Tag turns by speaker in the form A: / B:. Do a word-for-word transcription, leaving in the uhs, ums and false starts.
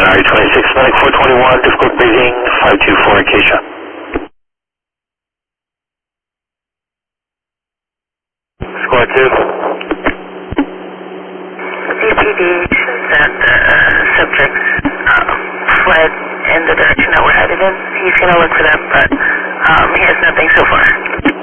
A: January twenty-sixth, Medic four twenty-one, difficult breathing, five two four, Acacia. Squad two.
B: V P D shows that the subject um, fled in the direction that we're headed in. He's going to look for them, but um, he has nothing so far.